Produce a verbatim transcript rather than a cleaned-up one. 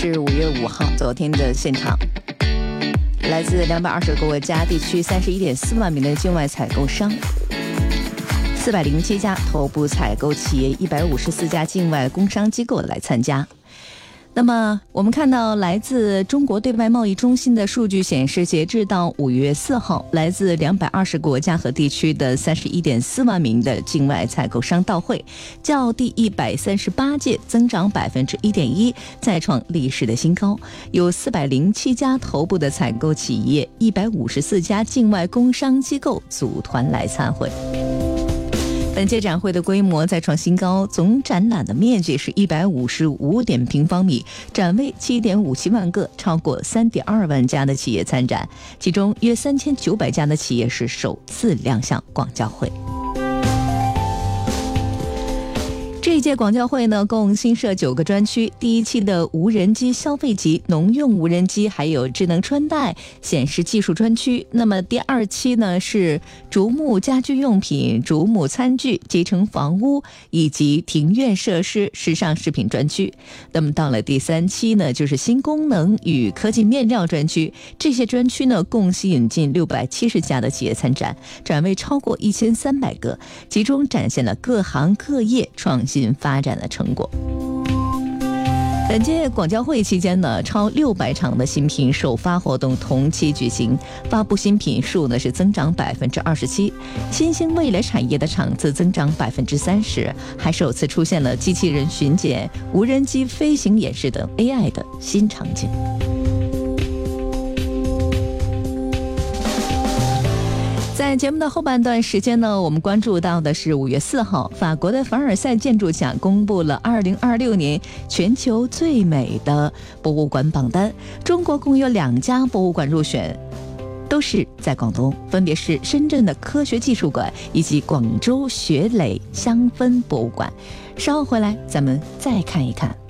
是五月五号，昨天的现场，来自两百二十个国家地区三十一点四万名的境外采购商，四百零七家头部采购企业，一百五十四家境外工商机构来参加。那么我们看到来自中国对外贸易中心的数据显示，截至到五月四号，来自两百二十国家和地区的三十一点四万名的境外采购商到会，较第一百三十八届增长百分之一点一，再创历史的新高。有四百零七家头部的采购企业，一百五十四家境外工商机构组团来参会。本届展会的规模再创新高，总展览的面积是一百五十五点平方米，展位七点五七万个，超过三点二万家的企业参展，其中约三千九百家的企业是首次亮相广交会。这一届广交会呢，共新设九个专区。第一期的无人机消费级、农用无人机，还有智能穿戴、显示技术专区。那么第二期呢是竹木家居用品、竹木餐具、集成房屋以及庭院设施、时尚饰品专区。那么到了第三期呢，就是新功能与科技面料专区。这些专区呢，共吸引近六百七十家的企业参展，展位超过一千三百个，其中展现了各行各业创新发展的成果。本届广交会期间呢，超六百场的新品首发活动同期举行，发布新品数呢是增长百分之二十七，新兴未来产业的场次增长百分之三十，还首次出现了机器人巡检、无人机飞行演示等 A I 的新场景。在节目的后半段时间呢，我们关注到的是五月四号，法国的凡尔赛建筑奖公布了二零二六年全球最美的博物馆榜单，中国共有两家博物馆入选，都是在广东，分别是深圳的科学技术馆以及广州雪磊香氛博物馆。稍后回来咱们再看一看。